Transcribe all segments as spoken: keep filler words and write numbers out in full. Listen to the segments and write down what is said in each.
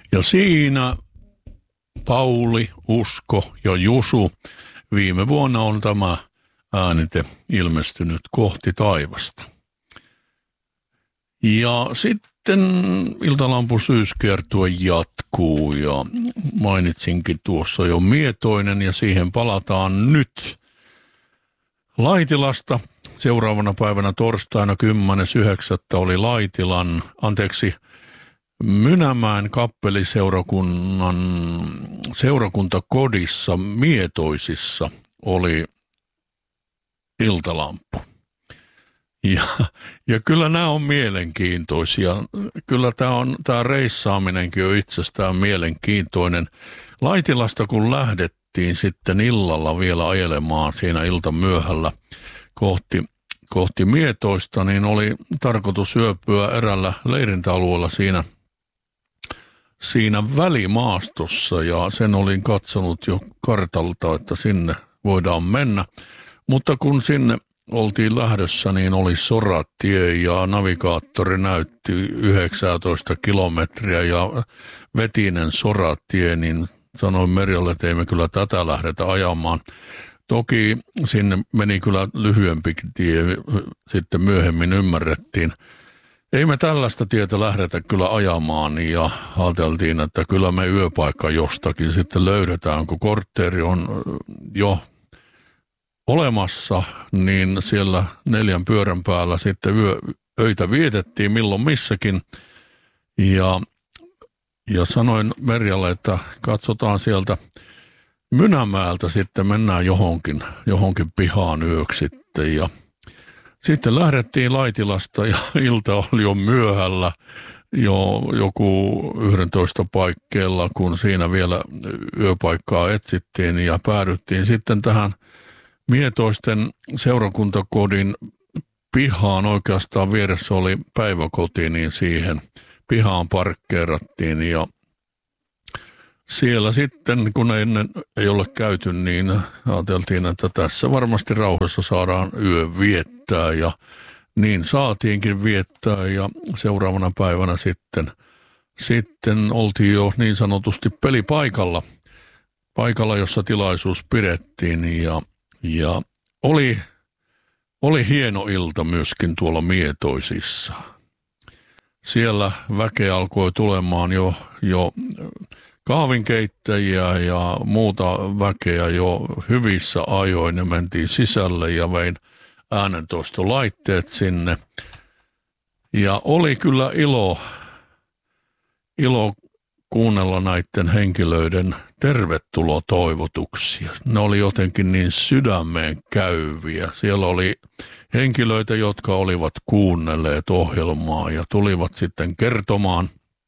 Ja siinä Pauli, Usko ja Jusu. Viime vuonna on tämä äänite ilmestynyt kohti taivasta. Ja sitten Iltalampun syyskiertue jatkuu ja mainitsinkin tuossa jo Mietoinen ja siihen palataan nyt. Laitilasta seuraavana päivänä torstaina kymmenes yhdeksättä oli Laitilan, anteeksi, Mynämäen kappeliseurakunnan seurakuntakodissa Mietoisissa oli iltalamppu. Ja, ja kyllä nämä on mielenkiintoisia. Kyllä tämä, on, tämä reissaaminenkin on itsestään mielenkiintoinen. Laitilasta kun lähdettiin sitten illalla vielä ajelemaan siinä iltamyöhällä kohti, kohti Mietoista, niin oli tarkoitus yöpyä erällä leirintäalueella siinä Siinä välimaastossa ja sen olin katsonut jo kartalta, että sinne voidaan mennä. Mutta kun sinne oltiin lähdössä, niin oli soratie ja navigaattori näytti yhdeksäntoista kilometriä ja vetinen soratie, niin sanoin Merjalle, että ei me kyllä tätä lähdetä ajamaan. Toki sinne meni kyllä lyhyempikin tie, sitten myöhemmin ymmärrettiin. Ei me tällaista tietä lähdetä kyllä ajamaan ja ajateltiin, että kyllä me yöpaikka jostakin sitten löydetään, kun kortteeri on jo olemassa, niin siellä neljän pyörän päällä sitten yö, öitä vietettiin milloin missäkin. Ja, ja sanoin Merjalle, että katsotaan sieltä Mynämäeltä sitten mennään johonkin, johonkin pihaan yöksi sitten ja sitten lähdettiin Laitilasta ja ilta oli jo myöhällä, jo joku yhdentoista paikkeilla, kun siinä vielä yöpaikkaa etsittiin ja päädyttiin sitten tähän Mietoisten seurakuntakodin pihaan. Oikeastaan vieressä oli päiväkoti, niin siihen pihaan parkkeerattiin ja siellä sitten, kun ennen ei ole käyty, niin ajateltiin, että tässä varmasti rauhassa saadaan yö viettää ja niin saatiinkin viettää ja seuraavana päivänä sitten, sitten oltiin jo niin sanotusti pelipaikalla, paikalla, jossa tilaisuus pidettiin ja, ja oli, oli hieno ilta myöskin tuolla Mietoisissa. Siellä väkeä alkoi tulemaan jo, jo kahvinkeittäjiä ja muuta väkeä jo hyvissä ajoin. Ne mentiin sisälle ja vein äänentoistolaitteet sinne. Ja oli kyllä ilo, ilo kuunnella näiden henkilöiden tervetulotoivotuksia. Ne oli jotenkin niin sydämeen käyviä. Siellä oli henkilöitä, jotka olivat kuunnelleet ohjelmaa ja tulivat sitten kertomaan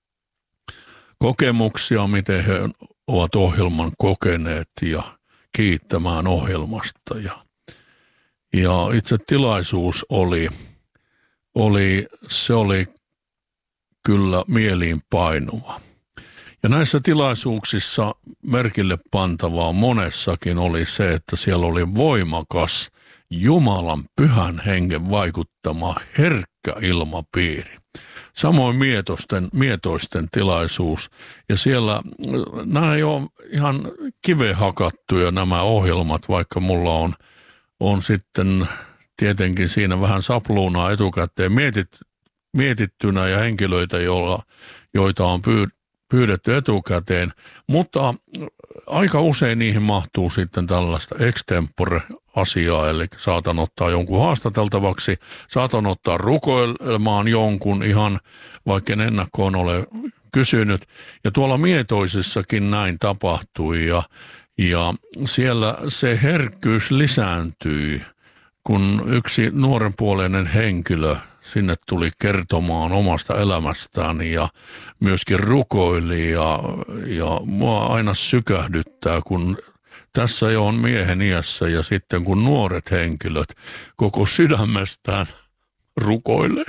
kokemuksia, miten he ovat ohjelman kokeneet ja kiittämään ohjelmasta. Ja, ja itse tilaisuus oli, oli, se oli kyllä mieliin painuva. Ja näissä tilaisuuksissa merkille pantavaa monessakin oli se, että siellä oli voimakas Jumalan pyhän hengen vaikuttama herkkä ilmapiiri. Samoin mietoisten, mietoisten tilaisuus. Ja siellä nämä ei ole ihan kiveen hakattuja nämä ohjelmat, vaikka mulla on, on sitten tietenkin siinä vähän sapluunaa etukäteen mietit, mietittynä ja henkilöitä, joilla, joita on pyydetty etukäteen. Mutta aika usein niihin mahtuu sitten tällaista extempore-asiaa, eli saatan ottaa jonkun haastateltavaksi, saatan ottaa rukoilemaan jonkun ihan, vaikka en ennakkoon ole kysynyt. Ja tuolla Mietoisissakin näin tapahtui ja, ja siellä se herkkyys lisääntyi, kun yksi nuorenpuoleinen henkilö sinne tuli kertomaan omasta elämästään ja myöskin rukoili ja, ja mua aina sykähdyttää, kun tässä jo on miehen iässä ja sitten kun nuoret henkilöt koko sydämestään rukoilee.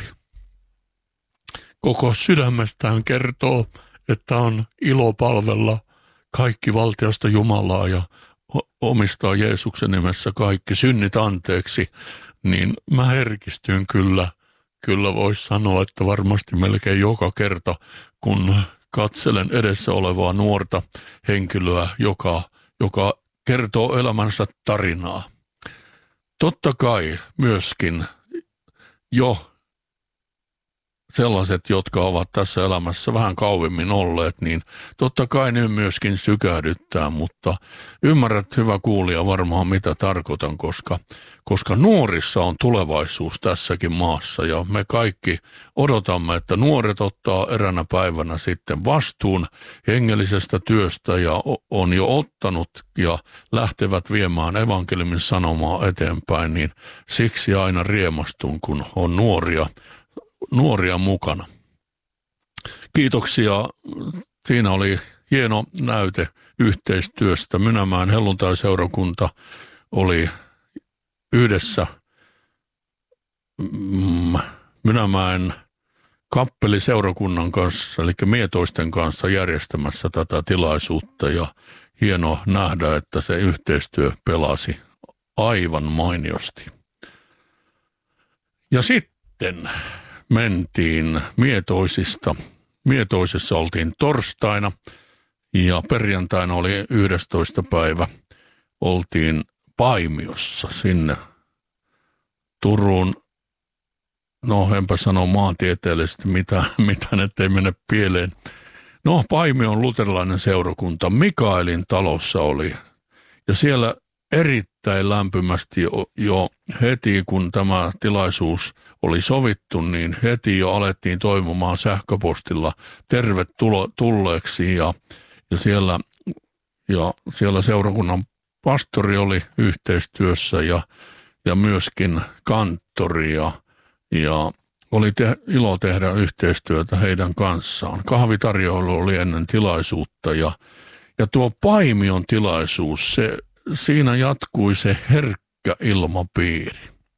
Koko sydämestään kertoo, että on ilo palvella kaikki valtiosta Jumalaa ja omistaa Jeesuksen nimessä kaikki synnit anteeksi, niin mä herkistyn kyllä. Kyllä voisi sanoa, että varmasti melkein joka kerta, kun katselen edessä olevaa nuorta henkilöä, joka, joka kertoo elämänsä tarinaa. Totta kai myöskin jo sellaiset, jotka ovat tässä elämässä vähän kauemmin olleet, niin totta kai ne myöskin sykähdyttää, mutta ymmärrät, hyvä kuulija, varmaan mitä tarkoitan, koska, koska nuorissa on tulevaisuus tässäkin maassa ja me kaikki odotamme, että nuoret ottaa eränä päivänä sitten vastuun hengellisestä työstä ja on jo ottanut ja lähtevät viemään evankeliumin sanomaa eteenpäin, niin siksi aina riemastun, kun on nuoria, nuoria mukana. Kiitoksia. Siinä oli hieno näyte yhteistyöstä. Mynämäen helluntaiseurakunta oli yhdessä Mynämäen kappeliseurakunnan kanssa, eli mietoisten kanssa järjestämässä tätä tilaisuutta ja hieno nähdä, että se yhteistyö pelasi aivan mainiosti. Ja sitten mentiin Mietoisista. Mietoisissa oltiin torstaina ja perjantaina oli yhdestoista päivä. Oltiin Paimiossa sinne Turun, no enpä sano maantieteellisesti mitä, mitä ettei mene pieleen. No Paimion luterilainen seurakunta Mikaelin talossa oli ja siellä erittäin lämpimästi jo, jo heti, kun tämä tilaisuus oli sovittu, niin heti jo alettiin toivomaan sähköpostilla tervetulleeksi ja, ja, siellä, ja siellä seurakunnan pastori oli yhteistyössä ja, ja myöskin kanttori ja, ja oli te, ilo tehdä yhteistyötä heidän kanssaan. Kahvitarjoilu oli ennen tilaisuutta ja, ja tuo Paimion tilaisuus, se siinä jatkui se herkkä ilmapiiri.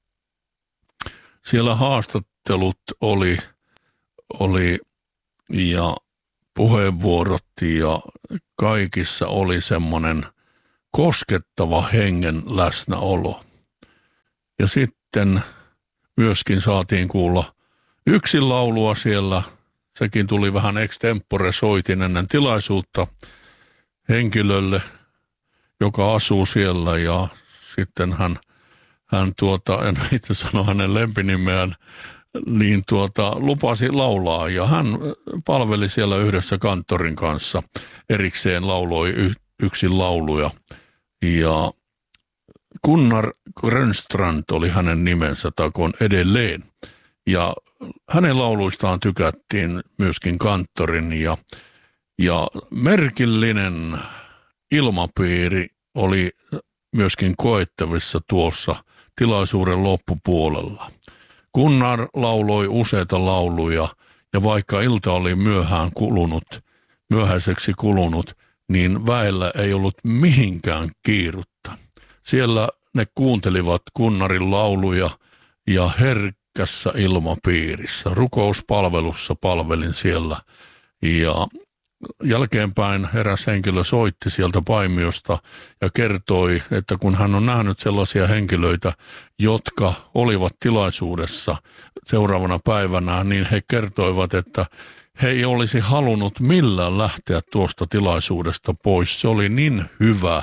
Siellä haastattelut oli, oli ja puheenvuorot ja kaikissa oli semmoinen koskettava hengen läsnäolo. Ja sitten myöskin saatiin kuulla yksin laulua siellä. Sekin tuli vähän extempore, soitin ennen tilaisuutta henkilölle, joka asuu siellä ja sitten hän, hän tuota, en itse sano hänen lempinimeään, niin tuota, lupasi laulaa ja hän palveli siellä yhdessä kanttorin kanssa. Erikseen lauloi y- yksin lauluja ja Gunnar Grönstrand oli hänen nimensä, takoon edelleen. Ja hänen lauluistaan tykättiin myöskin kanttorin ja, ja merkillinen ilmapiiri oli myöskin koettavissa tuossa tilaisuuden loppupuolella. Gunnar lauloi useita lauluja ja vaikka ilta oli myöhään kulunut, myöhäiseksi kulunut, niin väellä ei ollut mihinkään kiirutta. Siellä ne kuuntelivat Gunnarin lauluja ja herkässä ilmapiirissä. Rukouspalvelussa palvelin siellä ja jälkeenpäin eräs henkilö soitti sieltä Paimiosta ja kertoi, että kun hän on nähnyt sellaisia henkilöitä, jotka olivat tilaisuudessa seuraavana päivänä, niin he kertoivat, että he ei olisi halunnut millään lähteä tuosta tilaisuudesta pois. Se oli niin hyvä,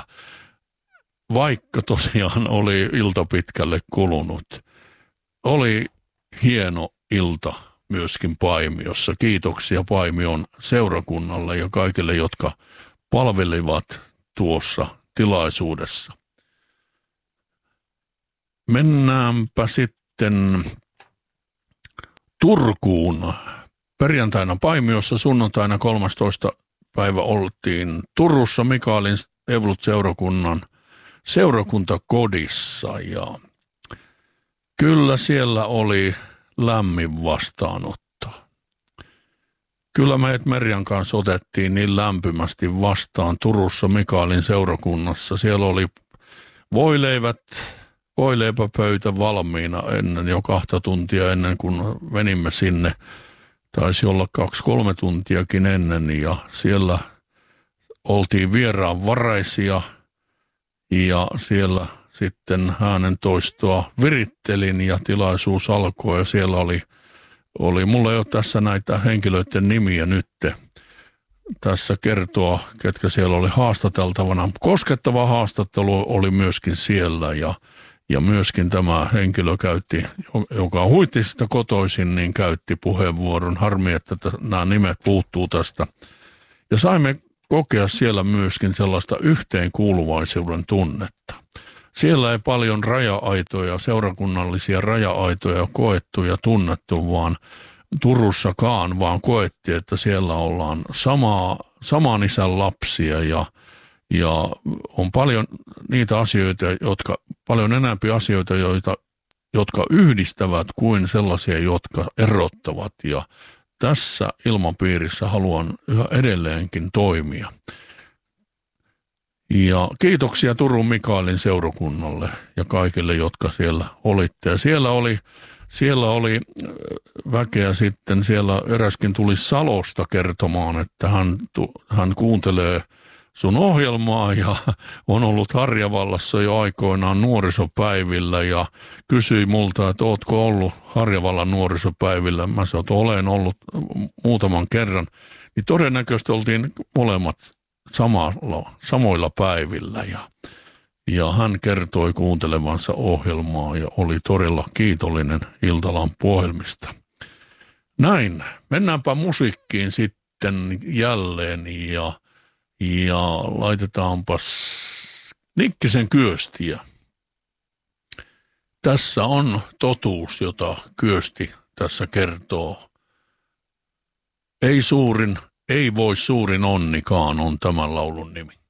vaikka tosiaan oli ilta pitkälle kulunut. Oli hieno ilta myöskin Paimiossa. Kiitoksia Paimion seurakunnalle ja kaikille, jotka palvelivat tuossa tilaisuudessa. Mennäänpä sitten Turkuun. Perjantaina Paimiossa, sunnuntaina kolmastoista päivä oltiin Turussa Mikaelin Evolut-seurakunnan seurakuntakodissa ja kyllä siellä oli lämmin vastaanotto. Kyllä meidät Merjan kanssa otettiin niin lämpimästi vastaan Turussa Mikaelin seurakunnassa. Siellä oli voileivät, voileipäpöytä valmiina ennen jo kahta tuntia ennen kuin menimme sinne. Taisi olla kaksi kolme tuntiakin ennen ja siellä oltiin vieraanvaraisia ja siellä sitten äänen toistoa virittelin ja tilaisuus alkoi ja siellä oli, oli mulla ei ole tässä näitä henkilöiden nimiä nytte, tässä kertoa, ketkä siellä oli haastateltavana. Koskettava haastattelu oli myöskin siellä ja, ja myöskin tämä henkilö käytti, joka on Huittisista kotoisin, niin käytti puheenvuoron. Harmi, että t- nämä nimet puuttuu tästä. Ja saimme kokea siellä myöskin sellaista yhteenkuuluvaisuuden tunnetta. Siellä ei paljon raja-aitoja, seurakunnallisia raja-aitoja koettu ja tunnettu, vaan Turussakaan, vaan koettiin, että siellä ollaan samaa, saman isän lapsia ja, ja on paljon niitä asioita, jotka, paljon enempi asioita, joita, jotka yhdistävät kuin sellaisia, jotka erottavat. Ja tässä ilmapiirissä haluan yhä edelleenkin toimia. Ja kiitoksia Turun Mikaelin seurakunnalle ja kaikille, jotka siellä olitte. Ja siellä oli, siellä oli väkeä sitten, siellä eräskin tuli Salosta kertomaan, että hän, hän kuuntelee sun ohjelmaa ja on ollut Harjavallassa jo aikoinaan nuorisopäivillä ja kysyi multa, että ootko ollut Harjavallan nuorisopäivillä. Mä sanoin, että olen ollut muutaman kerran. Niin todennäköisesti oltiin molemmat samalla, samoilla päivillä ja, ja hän kertoi kuuntelevansa ohjelmaa ja oli todella kiitollinen Iltalampu-ohjelmista. Näin, mennäänpä musiikkiin sitten jälleen ja, ja laitetaanpas Nikkisen Kyöstiä. Tässä on totuus, jota Kyösti tässä kertoo. Ei suurin, ei voi suurin onnikaan on tämän laulun nimi.